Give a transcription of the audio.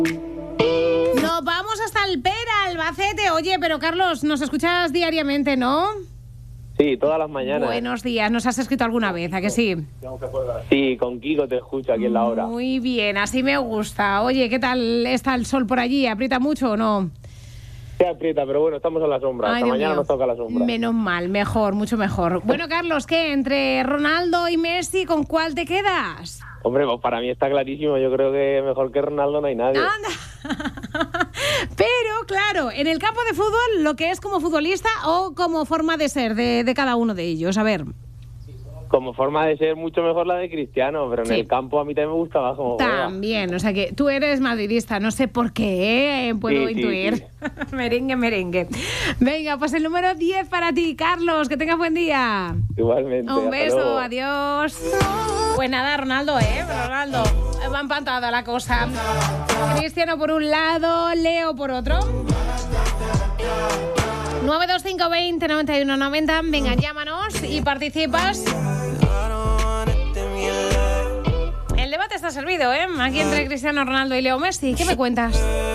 Nos vamos hasta el Pera, Albacete. Oye, pero Carlos, nos escuchas diariamente, ¿no? Sí, todas las mañanas. Buenos días, ¿nos has escrito alguna vez? ¿A que sí? Sí, con Kiko te escucho aquí en la hora. Muy bien, así me gusta. Oye, ¿qué tal está el sol por allí? ¿Aprieta mucho o no? Se aprieta, pero bueno, estamos a la sombra. Ay, Hasta Dios mañana mío. nos toca la sombra. Menos mal, mejor, mucho mejor. Bueno, Carlos, ¿qué? Entre Ronaldo y Messi, ¿con cuál te quedas? Hombre, pues para mí está clarísimo. Yo creo que mejor que Ronaldo no hay nadie. Anda. Pero, claro, en el campo de fútbol, lo que es como futbolista o como forma de ser de cada uno de ellos. A ver. Como forma de ser mucho mejor la de Cristiano, pero en Sí. el campo a mí también me gusta más como juega. También, o sea que tú eres madridista, no sé por qué, puedo Sí, intuir. sí. Merengue. Venga, pues el número 10 para ti, Carlos, que tengas buen día. Igualmente. Un hasta beso, luego. adiós. Pues nada, Ronaldo, va empatada la cosa. Cristiano por un lado, Leo por otro. 925 20 91 90. Venga, llámanos y participas. El debate está servido, ¿eh? Aquí entre Cristiano Ronaldo y Leo Messi. ¿Qué me cuentas?